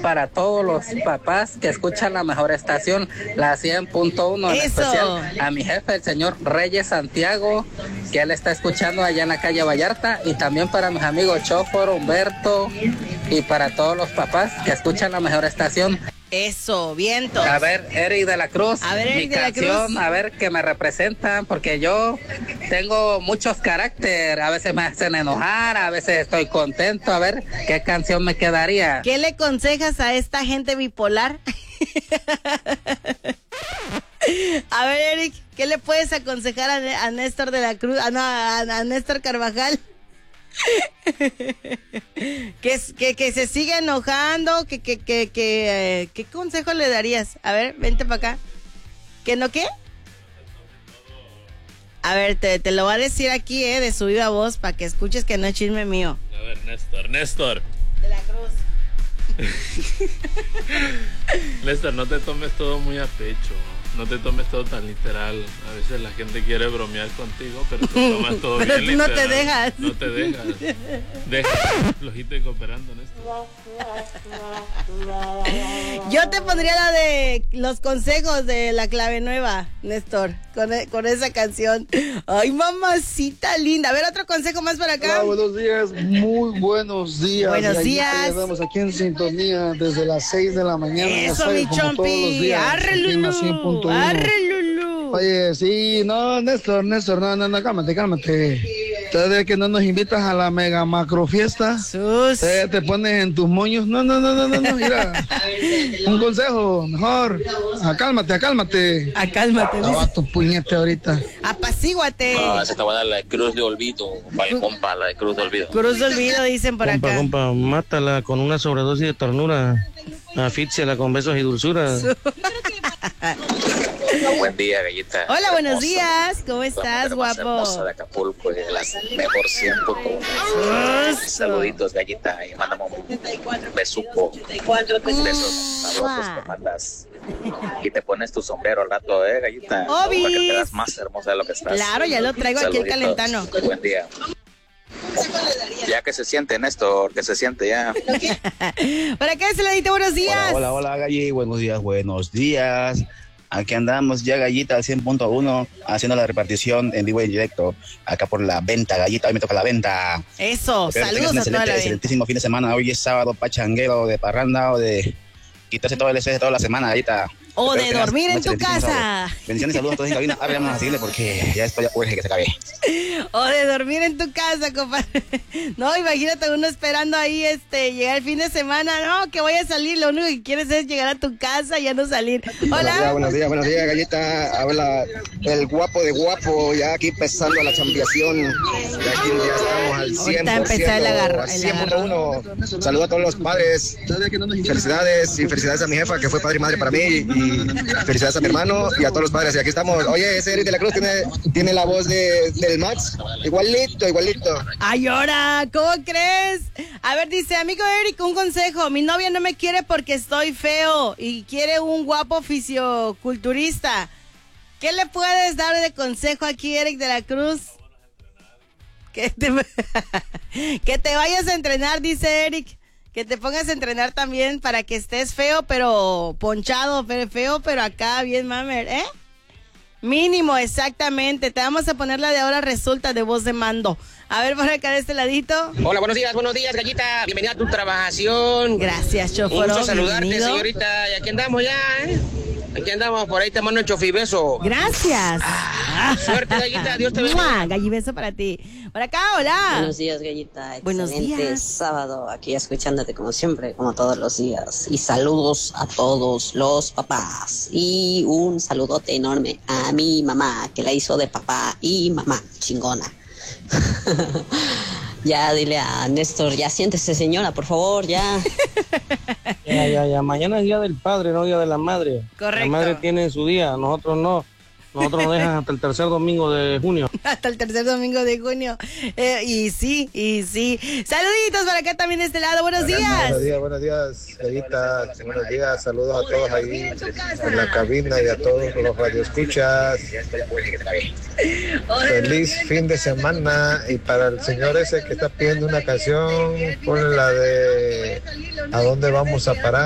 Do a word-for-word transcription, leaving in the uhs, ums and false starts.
para todos los papás que escuchan la mejor estación, la cien punto uno, en Eso. especial a mi jefe, el señor Reyes Santiago, que él está escuchando allá en la calle Vallarta, y también para mis amigos Chofor, Humberto, y para todos los papás que escuchan la mejor estación. Eso, vientos. A ver, Eric de la Cruz, A ver, Eric mi de la canción, Cruz. a ver, que me representan, porque yo tengo muchos carácter, a veces me hacen enojar, a veces estoy contento, a ver, ¿qué canción me quedaría? ¿Qué le aconsejas a esta gente bipolar? A ver, Eric, ¿qué le puedes aconsejar a, a Néstor de la Cruz? Ah, no, a, a Néstor Carvajal. que, que, que se siga enojando, que, que, que, que, eh, ¿qué consejo le darías? A ver, vente para acá. ¿Que no qué? A ver, te, te lo va a decir aquí, eh, de su viva voz, para que escuches que no es chisme mío. A ver, Néstor, Néstor. De la Cruz. Néstor, no te tomes todo muy a pecho. No te tomes todo tan literal. A veces la gente quiere bromear contigo, pero te tomas todo Pero bien tú no literal. te dejas. No te dejas. Deja flojito y cooperando, Néstor. Yo te pondría la de los consejos de la clave nueva, Néstor, con, con esa canción. Ay, mamacita linda. A ver, otro consejo más para acá. Hola, buenos días, muy buenos días. Buenos Y ahí días. Estamos aquí en sintonía desde las seis de la mañana. ya Eso, sabes, mi como todos los chompi. días, Arre, aquí en la Lulú. cien punto uno. Arre, Lulú. Oye, sí, no, Néstor, Néstor, no, no, no, cálmate, cálmate. Ustedes que no nos invitas a la mega macro fiesta, Sus. te, te pones en tus moños. No, no, no, no, no, no, mira. Un consejo, mejor. Acálmate, acálmate. Acálmate, dice. Estaba tu puñete ahorita. Apacíguate. No, esa está buena, la de Cruz de Olvido. Vaya, compa, la de Cruz de Olvido. Cruz de olvido, dicen por Compa, acá. compa, mátala con una sobredosis de ternura. Asfixiala con besos y dulzura. Buen día, gallita. Hola, buenos Hermosa. días. ¿Cómo La estás, mujer más guapo? hermosa de Acapulco, de las mejor cien punto uno. Saluditos, gallita, y mandamos un besuco. Besos sabrosos que mandas. Y te pones tu sombrero al rato, eh, gallita. Obis. Para que te veas más hermosa de lo que estás. Claro, ya lo traigo aquí el Saluditos. calentano. Buen día. Ya que se siente, Néstor, que se siente ya. ¿Para qué se le diste buenos días? Hola, hola, hola, Galli. Buenos días, buenos días. Aquí andamos ya, Gallita, al cien punto uno, haciendo la repartición en vivo y en directo. Acá por la venta, Gallita. Hoy me toca la venta. Eso, Espero que tengas saludos un a toda la excelente, vida. excelentísimo fin de semana. Hoy es sábado pachanguero, de parranda o de quitarse todo el estrés de toda la semana, Gallita. O Espero de que tengas dormir un en tu excelentísimo casa. sábado. Bendiciones, saludos a todos en cabina. Ahora vamos a seguirle porque ya estoy urge que se acabe. O de dormir en tu casa, compadre. No, imagínate uno esperando ahí este llegar el fin de semana. No, que voy a salir. Lo único que quieres es llegar a tu casa y ya no salir. Buenos días, Hola. buenos días, buenos días, Gallita. Habla el guapo de guapo, ya aquí empezando la champiación. Ya aquí ya estamos al cien Ahorita por ciento, empezó el agarro- al el cien punto uno. Saludos a todos los padres. Felicidades y felicidades a mi jefa que fue padre y madre para mí. Y felicidades a mi hermano y a todos los padres. Y aquí estamos. Oye, ese Eric de la Cruz tiene, tiene la voz de, del Max. Igualito, igualito. Ay, ahora, ¿cómo crees? A ver, dice, amigo Eric, un consejo. Mi novia no me quiere porque estoy feo y quiere un guapo fisioculturista. ¿Qué le puedes dar de consejo aquí, Eric de la Cruz? Que te, que te vayas a entrenar, dice Eric. Que te pongas a entrenar también para que estés feo, pero ponchado, pero feo, pero acá bien mamer, ¿eh? Mínimo, exactamente. Te vamos a poner la de ahora resulta de voz de mando. A ver, por acá de este ladito. Hola, buenos días, buenos días, Gallita. Bienvenida a tu trabajación. Gracias, Un choforo. gusto saludarte, bienvenido. señorita. Y aquí andamos ya, ¿eh? Aquí andamos, por ahí te mando el chofibeso. Gracias. Ah, suerte, Gallita. Dios te bendiga. ¡Mua! Gallibeso para ti. Por acá, hola. Buenos días, Gallita. Buenos Excelente días. sábado, aquí escuchándote como siempre, como todos los días. Y saludos a todos los papás. Y un saludote enorme a mi mamá, que la hizo de papá y mamá, chingona. Ya dile a Néstor, ya siéntese, señora, por favor, ya. Ya, ya, ya. Mañana es día del padre, no día de la madre. Correcto. La madre tiene su día, nosotros no. Nosotros nos dejan hasta el tercer domingo de junio. Hasta el tercer domingo de junio. Eh, y sí, y sí. Saluditos para acá también de este lado. Buenos días. Buenos días, buenos días, Gallita. Buenos días, saludos a todos ahí en la cabina y a todos los radioescuchas. Feliz fin de semana. Y para el señor ese que está pidiendo una canción, ponle la de ¿A dónde vamos a parar?